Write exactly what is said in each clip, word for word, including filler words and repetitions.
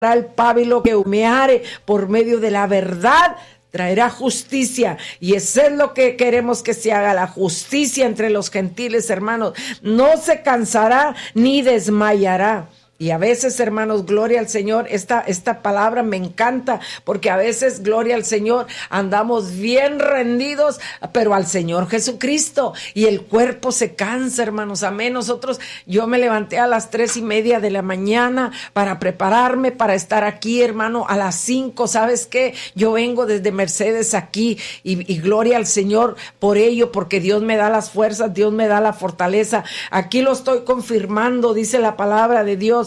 el pábilo que humeare por medio de la verdad. Traerá justicia, y eso es lo que queremos que se haga, la justicia entre los gentiles, hermanos. No se cansará ni desmayará. Y a veces, hermanos, gloria al Señor, esta, esta palabra me encanta, porque a veces, gloria al Señor, andamos bien rendidos, pero al Señor Jesucristo, y el cuerpo se cansa, hermanos, amén. Nosotros, yo me levanté a las tres y media de la mañana para prepararme, para estar aquí, hermano, a las cinco. ¿Sabes qué? Yo vengo desde Mercedes aquí, y, y gloria al Señor por ello, porque Dios me da las fuerzas, Dios me da la fortaleza. Aquí lo estoy confirmando, dice la palabra de Dios.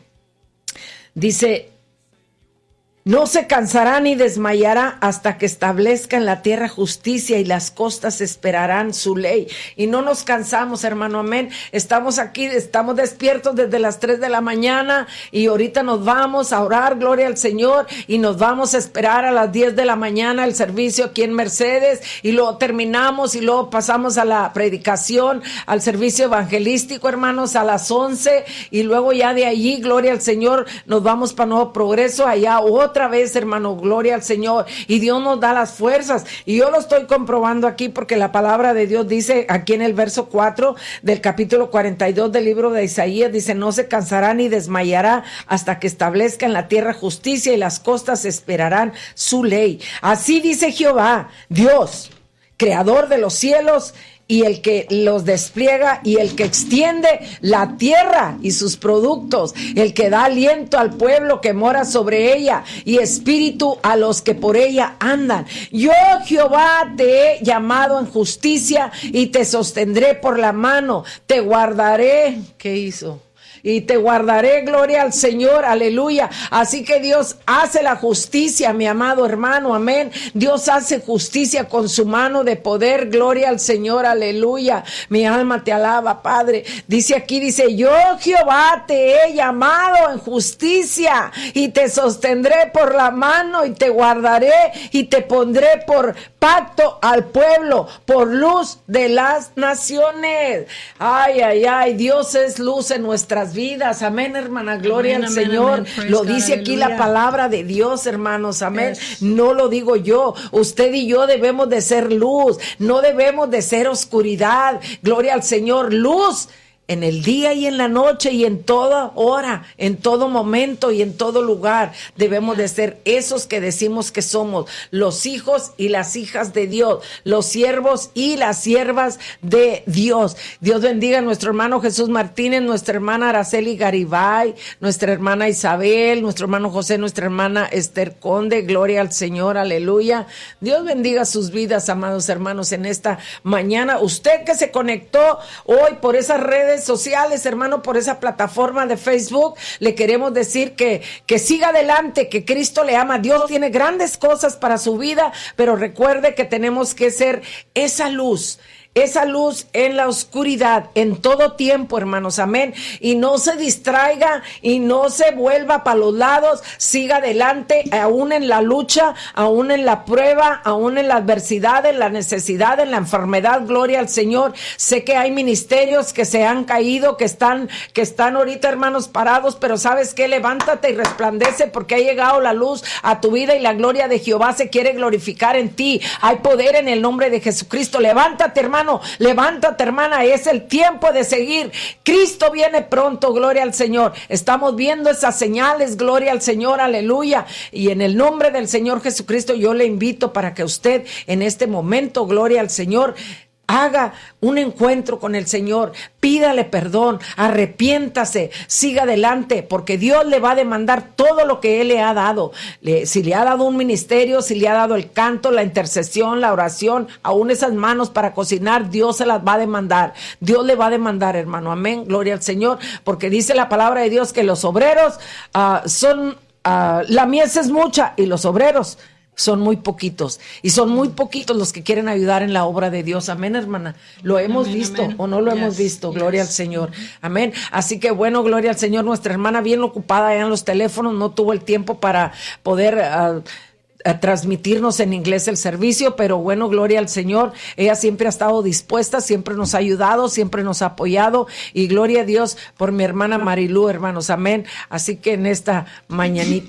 Dice, no se cansará ni desmayará hasta que establezca en la tierra justicia, y las costas esperarán su ley. Y no nos cansamos, hermano, amén. Estamos aquí, estamos despiertos desde las tres de la mañana, y ahorita nos vamos a orar, gloria al Señor, y nos vamos a esperar a las diez de la mañana el servicio aquí en Mercedes, y luego terminamos, y luego pasamos a la predicación, al servicio evangelístico, hermanos, a las once, y luego ya de allí, gloria al Señor, nos vamos para Nuevo Progreso, allá otra Otra vez, hermano, gloria al Señor, y Dios nos da las fuerzas, y yo lo estoy comprobando aquí, porque la palabra de Dios dice aquí en el verso cuatro del capítulo cuarenta y dos del libro de Isaías, dice, no se cansará ni desmayará hasta que establezca en la tierra justicia, y las costas esperarán su ley. Así dice Jehová, Dios, creador de los cielos, y el que los despliega, y el que extiende la tierra y sus productos, el que da aliento al pueblo que mora sobre ella, y espíritu a los que por ella andan. Yo, Jehová, te he llamado en justicia, y te sostendré por la mano, te guardaré. ¿Qué hizo? Y te guardaré, gloria al Señor, aleluya. Así que Dios hace la justicia, mi amado hermano, amén. Dios hace justicia con su mano de poder, gloria al Señor, aleluya. Mi alma te alaba, Padre. Dice aquí, dice, yo, Jehová, te he llamado en justicia, y te sostendré por la mano, y te guardaré, y te pondré por pacto al pueblo, por luz de las naciones. Ay, ay, ay, Dios es luz en nuestras vidas, amén, hermana, gloria amén, al amén, Señor, amén. Lo dice God, aquí aleluya. La palabra de Dios, hermanos, amén, yes. No lo digo yo, usted y yo debemos de ser luz, no debemos de ser oscuridad, gloria al Señor, luz en el día y en la noche, y en toda hora, en todo momento y en todo lugar. Debemos de ser esos que decimos que somos, los hijos y las hijas de Dios, los siervos y las siervas de Dios. Dios bendiga a nuestro hermano Jesús Martínez, nuestra hermana Araceli Garibay, nuestra hermana Isabel, nuestro hermano José, nuestra hermana Esther Conde, gloria al Señor, aleluya. Dios bendiga sus vidas, amados hermanos, en esta mañana. Usted que se conectó hoy por esas redes sociales, hermano, por esa plataforma de Facebook, le queremos decir que, que siga adelante, que Cristo le ama. Dios tiene grandes cosas para su vida, pero recuerde que tenemos que ser esa luz, esa luz en la oscuridad, en todo tiempo, hermanos, amén. Y no se distraiga y no se vuelva para los lados, siga adelante, aún en la lucha, aún en la prueba, aún en la adversidad, en la necesidad, en la enfermedad, gloria al Señor. Sé que hay ministerios que se han caído, que están, que están ahorita, hermanos, parados, pero ¿sabes qué? Levántate y resplandece, porque ha llegado la luz a tu vida, y la gloria de Jehová se quiere glorificar en ti. Hay poder en el nombre de Jesucristo. Levántate, hermano. Levántate, hermana, es el tiempo de seguir. Cristo viene pronto, gloria al Señor. Estamos viendo esas señales, gloria al Señor, aleluya. Y en el nombre del Señor Jesucristo yo le invito para que usted en este momento, gloria al Señor, haga un encuentro con el Señor, pídale perdón, arrepiéntase, siga adelante, porque Dios le va a demandar todo lo que Él le ha dado. Le, si le ha dado un ministerio, si le ha dado el canto, la intercesión, la oración, aún esas manos para cocinar, Dios se las va a demandar. Dios le va a demandar, hermano, amén, gloria al Señor, porque dice la palabra de Dios que los obreros uh, son, uh, la mies es mucha, y los obreros son muy poquitos, y son muy poquitos los que quieren ayudar en la obra de Dios, amén, hermana. Lo hemos amén, visto amén. O no lo yes, hemos visto, gloria yes. al Señor, amén. Así que bueno, gloria al Señor. Nuestra hermana bien ocupada allá en los teléfonos, no tuvo el tiempo para poder uh, a transmitirnos en inglés el servicio, pero bueno, gloria al Señor. Ella siempre ha estado dispuesta, siempre nos ha ayudado, siempre nos ha apoyado, y gloria a Dios por mi hermana Marilú, hermanos, amén. Así que en esta mañanita